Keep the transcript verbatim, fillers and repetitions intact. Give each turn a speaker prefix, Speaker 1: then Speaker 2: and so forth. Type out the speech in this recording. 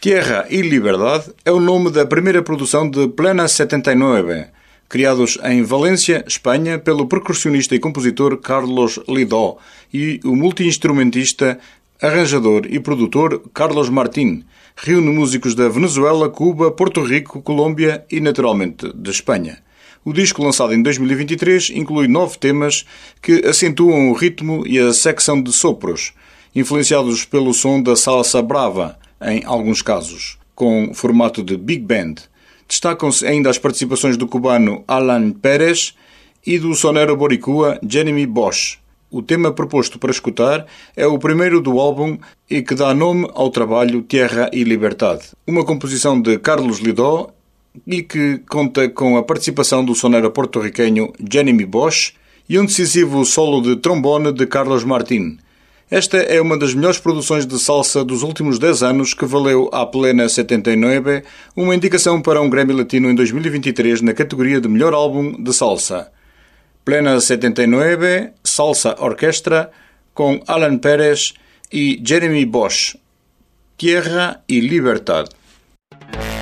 Speaker 1: Tierra y Liberdad é o nome da primeira produção de Plena setenta e nove, criados em Valência, Espanha, pelo percussionista e compositor Carlos Lidó e o multi-instrumentista, arranjador e produtor Carlos Martín. Reúne músicos da Venezuela, Cuba, Porto Rico, Colômbia e, naturalmente, de Espanha. O disco, lançado em dois mil e vinte e três, inclui nove temas que acentuam o ritmo e a secção de sopros, influenciados pelo som da salsa brava, em alguns casos, com formato de big band. Destacam-se ainda as participações do cubano Alan Pérez e do sonero boricua Jeremy Bosch. O tema proposto para escutar é o primeiro do álbum e que dá nome ao trabalho Tierra y Libertad, uma composição de Carlos Lidó e que conta com a participação do sonero porto-riquenho Jeremy Bosch e um decisivo solo de trombone de Carlos Martín. Esta é uma das melhores produções de salsa dos últimos dez anos que valeu à Plena setenta e nove uma indicação para um Grammy Latino em dois mil e vinte e três na categoria de melhor álbum de salsa. Plena setenta e nove, Salsa Orquestra, com Alan Pérez e Jeremy Bosch. Tierra y Libertad.